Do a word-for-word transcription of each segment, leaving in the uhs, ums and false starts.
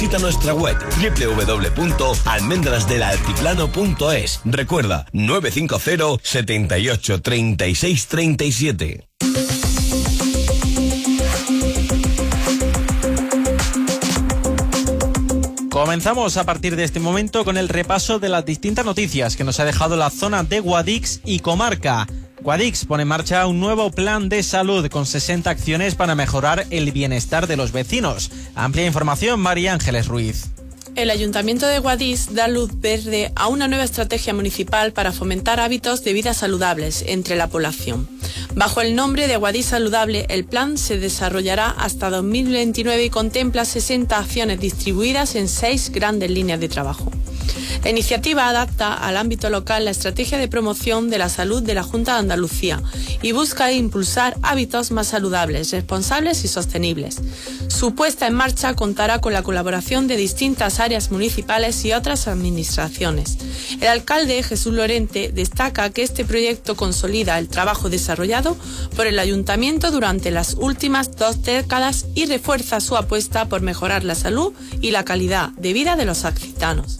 visita nuestra web doble u doble u doble u punto almendras del altiplano punto es. Recuerda, nueve cinco cero, setenta y ocho, treinta y seis, treinta y siete. Comenzamos a partir de este momento con el repaso de las distintas noticias que nos ha dejado la zona de Guadix y comarca. Guadix pone en marcha un nuevo plan de salud con sesenta acciones para mejorar el bienestar de los vecinos. Amplia información, María Ángeles Ruiz. El Ayuntamiento de Guadix da luz verde a una nueva estrategia municipal para fomentar hábitos de vida saludables entre la población. Bajo el nombre de Guadix Saludable, el plan se desarrollará hasta dos mil veintinueve y contempla sesenta acciones distribuidas en seis grandes líneas de trabajo. La iniciativa adapta al ámbito local la estrategia de promoción de la salud de la Junta de Andalucía y busca impulsar hábitos más saludables, responsables y sostenibles. Su puesta en marcha contará con la colaboración de distintas áreas municipales y otras administraciones. El alcalde Jesús Lorente destaca que este proyecto consolida el trabajo desarrollado por el Ayuntamiento durante las últimas dos décadas y refuerza su apuesta por mejorar la salud y la calidad de vida de los occitanos.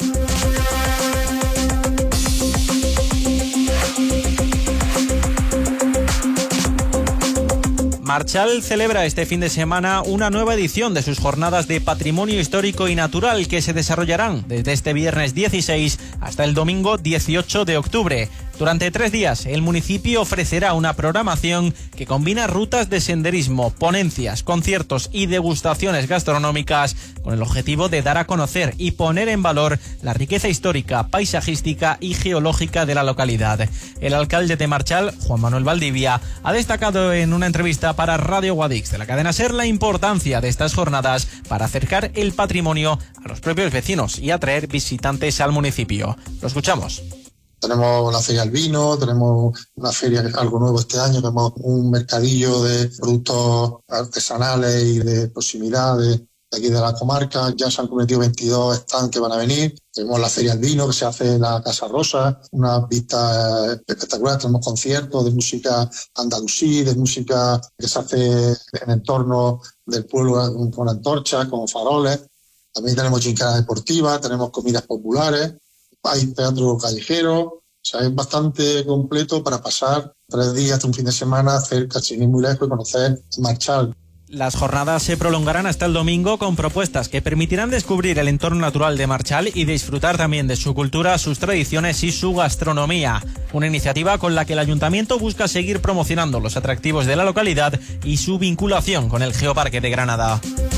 Marchal celebra este fin de semana una nueva edición de sus jornadas de patrimonio histórico y natural que se desarrollarán desde este viernes dieciséis hasta el domingo dieciocho de octubre. Durante tres días, el municipio ofrecerá una programación que combina rutas de senderismo, ponencias, conciertos y degustaciones gastronómicas con el objetivo de dar a conocer y poner en valor la riqueza histórica, paisajística y geológica de la localidad. El alcalde de Marchal, Juan Manuel Valdivia, ha destacado en una entrevista para Radio Guadix de la cadena SER la importancia de estas jornadas para acercar el patrimonio a los propios vecinos y atraer visitantes al municipio. Lo escuchamos. Tenemos la Feria del Vino, tenemos una feria que es algo nuevo este año, tenemos un mercadillo de productos artesanales y de proximidad de, de aquí de la comarca. Ya se han cometido veintidós stands que van a venir. Tenemos la Feria del Vino que se hace en la Casa Rosa, unas vistas espectaculares. Tenemos conciertos de música andalusí, de música que se hace en entorno del pueblo con antorchas, con faroles. También tenemos gincana deportiva, tenemos comidas populares. Hay teatro callejero, o sea, es bastante completo para pasar tres días hasta un fin de semana cerca, sin ir muy lejos, y conocer Marchal. Las jornadas se prolongarán hasta el domingo con propuestas que permitirán descubrir el entorno natural de Marchal y disfrutar también de su cultura, sus tradiciones y su gastronomía. Una iniciativa con la que el Ayuntamiento busca seguir promocionando los atractivos de la localidad y su vinculación con el Geoparque de Granada.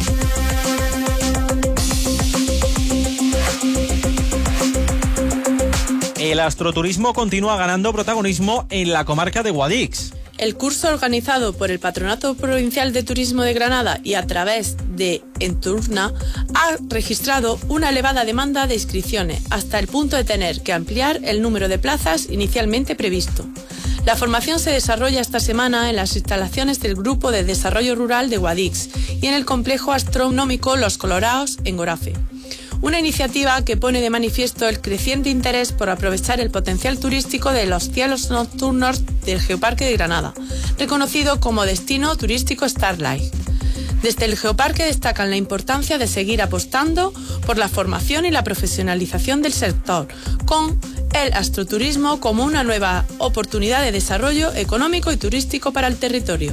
El astroturismo continúa ganando protagonismo en la comarca de Guadix. El curso organizado por el Patronato Provincial de Turismo de Granada y a través de Enturna ha registrado una elevada demanda de inscripciones, hasta el punto de tener que ampliar el número de plazas inicialmente previsto. La formación se desarrolla esta semana en las instalaciones del Grupo de Desarrollo Rural de Guadix y en el complejo astronómico Los Colorados en Gorafe. Una iniciativa que pone de manifiesto el creciente interés por aprovechar el potencial turístico de los cielos nocturnos del Geoparque de Granada, reconocido como destino turístico Starlight. Desde el Geoparque destacan la importancia de seguir apostando por la formación y la profesionalización del sector, con el astroturismo como una nueva oportunidad de desarrollo económico y turístico para el territorio.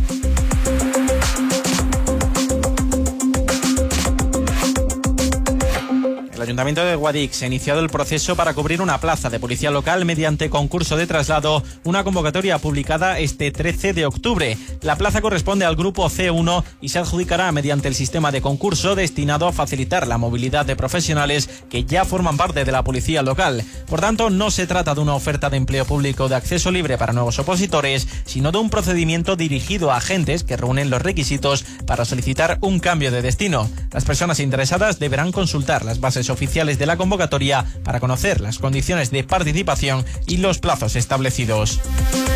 El Ayuntamiento de Guadix ha iniciado el proceso para cubrir una plaza de policía local mediante concurso de traslado, una convocatoria publicada este trece de octubre. La plaza corresponde al grupo C uno y se adjudicará mediante el sistema de concurso destinado a facilitar la movilidad de profesionales que ya forman parte de la policía local. Por tanto, no se trata de una oferta de empleo público de acceso libre para nuevos opositores, sino de un procedimiento dirigido a agentes que reúnen los requisitos para solicitar un cambio de destino. Las personas interesadas deberán consultar las bases oficiales de la convocatoria para conocer las condiciones de participación y los plazos establecidos.